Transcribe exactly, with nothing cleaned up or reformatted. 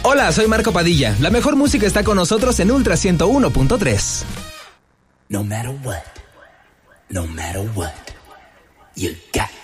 Hola, soy Marco Padilla. La mejor música está con nosotros en Ultra ciento uno punto tres. No matter what, no matter what, you got